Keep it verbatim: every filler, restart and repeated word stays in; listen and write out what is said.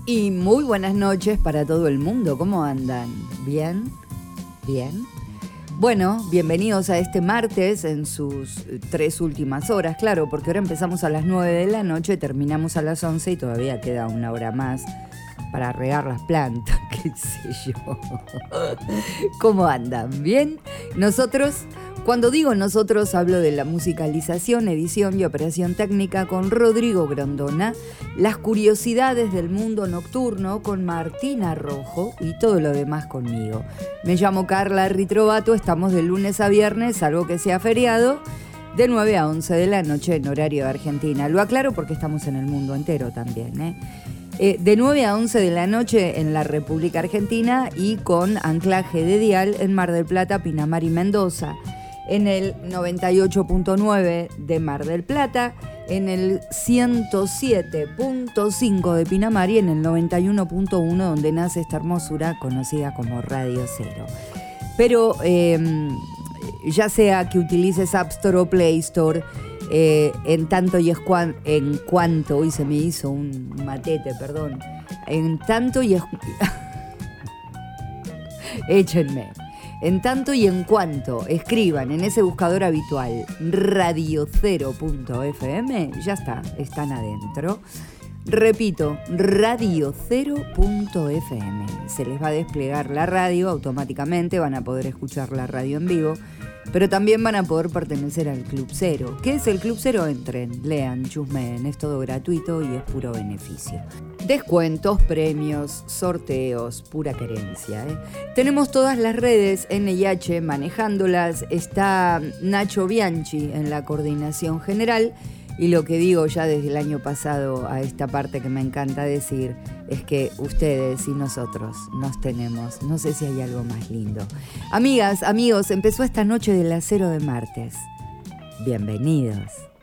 Y muy buenas noches para todo el mundo. ¿Cómo andan? ¿Bien? ¿Bien? Bueno, bienvenidos a este martes en sus tres últimas horas, claro, porque ahora empezamos a las nueve de la noche, terminamos a las once y todavía queda una hora más para regar las plantas, qué sé yo. ¿Cómo andan? ¿Bien? Nosotros... Cuando digo nosotros, hablo de la musicalización, edición y operación técnica con Rodrigo Grondona, las curiosidades del mundo nocturno con Martina Rojo y todo lo demás conmigo. Me llamo Carla Ritrovato, estamos de lunes a viernes, salvo que sea feriado, de nueve a once de la noche en horario de Argentina. Lo aclaro porque estamos en el mundo entero también, ¿eh? Eh, de nueve a once de la noche en la República Argentina y con anclaje de dial en Mar del Plata, Pinamar y Mendoza. En el noventa y ocho punto nueve de Mar del Plata, en el ciento siete punto cinco de Pinamar y en el noventa y uno punto uno donde nace esta hermosura conocida como Radio Cero. Pero eh, ya sea que utilices App Store o Play Store, eh, en tanto y es cuan, en cuanto, hoy se me hizo un matete, perdón, en tanto y es... échenme. En tanto y en cuanto escriban en ese buscador habitual radio cero punto efe eme, ya está, están adentro. Repito, radio cero punto efe eme. Se les va a desplegar la radio automáticamente, van a poder escuchar la radio en vivo, pero también van a poder pertenecer al Club Cero. ¿Qué es el Club Cero? Entren, lean, chusmeen, es todo gratuito y es puro beneficio. Descuentos, premios, sorteos, pura querencia, ¿eh? Tenemos todas las redes N I H manejándolas, está Nacho Bianchi en la coordinación general y lo que digo ya desde el año pasado a esta parte que me encanta decir es que ustedes y nosotros nos tenemos, no sé si hay algo más lindo. Amigas, amigos, empezó esta noche del acero de martes. Bienvenidos.